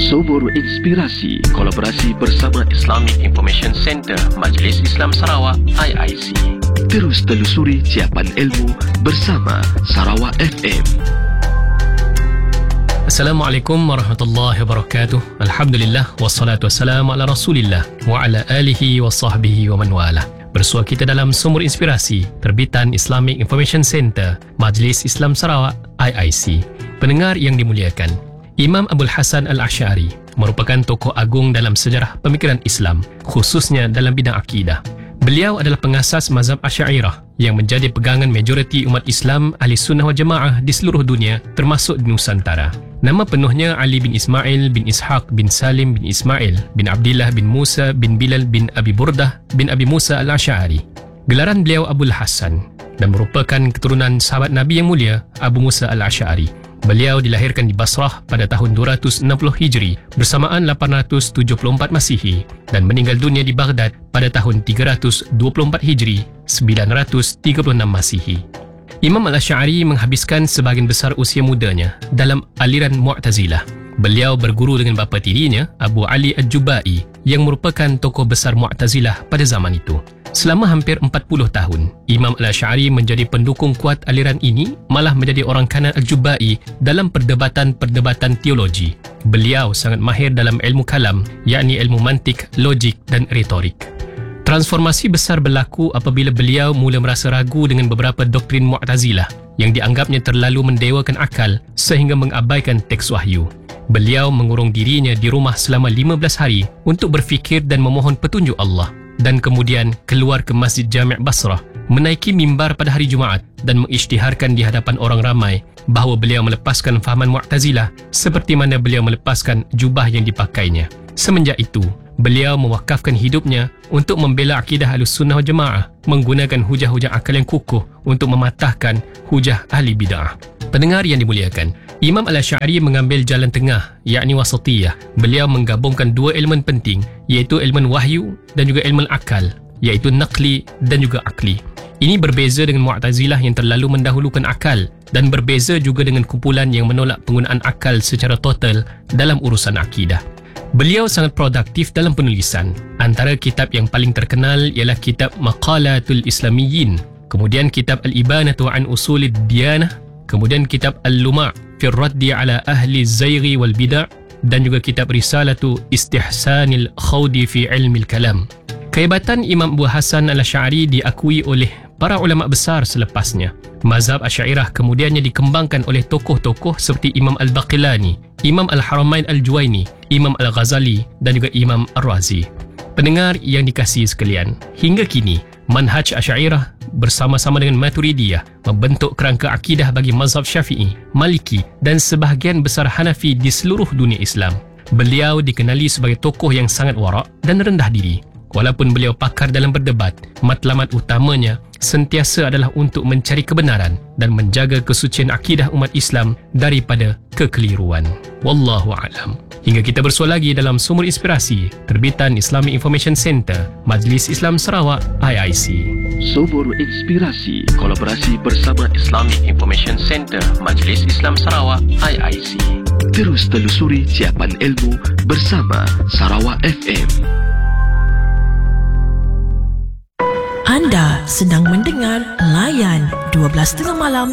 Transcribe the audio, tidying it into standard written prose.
Sumur Inspirasi, kolaborasi bersama Islamic Information Center Majlis Islam Sarawak IIC. Terus telusuri ciapan ilmu bersama Sarawak FM. Assalamualaikum warahmatullahi wabarakatuh. Alhamdulillah wassalatu wassalamu ala Rasulillah wa ala alihi wa sahbihi wa man wala. Bersua kita dalam Sumur Inspirasi, terbitan Islamic Information Center Majlis Islam Sarawak IIC. Pendengar yang dimuliakan, Imam Abul Hasan Al-Asy'ari merupakan tokoh agung dalam sejarah pemikiran Islam, khususnya dalam bidang akidah. Beliau adalah pengasas mazhab Asy'ariyah yang menjadi pegangan majoriti umat Islam Ahli Sunnah wal Jamaah di seluruh dunia, termasuk di Nusantara. Nama penuhnya Ali bin Ismail bin Ishaq bin Salim bin Ismail bin Abdillah bin Musa bin Bilal bin Abi Burdah bin Abi Musa Al-Asy'ari. Gelaran beliau Abul Hasan dan merupakan keturunan sahabat Nabi yang mulia Abu Musa Al-Asy'ari. Beliau dilahirkan di Basrah pada tahun 260 Hijri bersamaan 874 Masihi dan meninggal dunia di Baghdad pada tahun 324 Hijri 936 Masihi. Imam Al-Asy'ari menghabiskan sebahagian besar usia mudanya dalam aliran Mu'tazilah. Beliau berguru dengan bapa tirinya Abu Ali Al-Jubai yang merupakan tokoh besar Mu'tazilah pada zaman itu. Selama hampir 40 tahun, Imam Al-Asy'ari menjadi pendukung kuat aliran ini, malah menjadi orang kanan Al-Jubai dalam perdebatan-perdebatan teologi. Beliau sangat mahir dalam ilmu kalam, yakni ilmu mantik, logik dan retorik. Transformasi besar berlaku apabila beliau mula merasa ragu dengan beberapa doktrin Mu'tazilah yang dianggapnya terlalu mendewakan akal sehingga mengabaikan teks wahyu. Beliau mengurung dirinya di rumah selama 15 hari untuk berfikir dan memohon petunjuk Allah, dan kemudian keluar ke Masjid Jami' Basrah, menaiki mimbar pada hari Jumaat dan mengisytiharkan di hadapan orang ramai bahawa beliau melepaskan fahaman Mu'tazilah seperti mana beliau melepaskan jubah yang dipakainya. Semenjak itu, beliau mewakafkan hidupnya untuk membela akidah Ahlussunnah wal Jamaah, menggunakan hujah-hujah akal yang kukuh untuk mematahkan hujah ahli bid'ah. Pendengar yang dimuliakan, Imam Al-Asy'ari mengambil jalan tengah, yakni wasatiyah. Beliau menggabungkan dua elemen penting, iaitu ilmu wahyu dan juga ilmu akal, iaitu naqli dan juga akli. Ini berbeza dengan Mu'tazilah yang terlalu mendahulukan akal, dan berbeza juga dengan kumpulan yang menolak penggunaan akal secara total dalam urusan akidah. Beliau sangat produktif dalam penulisan. Antara kitab yang paling terkenal ialah kitab Maqalatul Islamiyyin, kemudian kitab Al-Ibanatu an Usulid Diyanah, kemudian kitab Al-Luma' fi Raddi ala Ahli Zayghi wal Bid'ah, dan juga kitab Risalatu Istihsanil Khawdi fi Ilmil Kalam. Kehebatan Imam Abu Hasan Al-Asy'ari diakui oleh para ulama besar selepasnya. Mazhab Asy'ariyah kemudiannya dikembangkan oleh tokoh-tokoh seperti Imam Al-Baqilani, Imam Al-Haramain Al-Juwaini, Imam Al-Ghazali dan juga Imam Ar-Razi. Pendengar yang dikasihi sekalian, hingga kini manhaj Asy'ariyah bersama-sama dengan Maturidiyah membentuk kerangka akidah bagi mazhab Syafi'i, Maliki dan sebahagian besar Hanafi di seluruh dunia Islam. Beliau dikenali sebagai tokoh yang sangat warak dan rendah diri. Walaupun beliau pakar dalam berdebat, matlamat utamanya sentiasa adalah untuk mencari kebenaran dan menjaga kesucian akidah umat Islam daripada kekeliruan. Wallahu a'lam. Hingga kita bersua lagi dalam Sumur Inspirasi, terbitan Islamic Information Center Majlis Islam Sarawak IIC. Sumur Inspirasi, kolaborasi bersama Islamic Information Center Majlis Islam Sarawak IIC. Terus telusuri ciapan ilmu bersama Sarawak FM. Anda sedang mendengar Layan 12.30 malam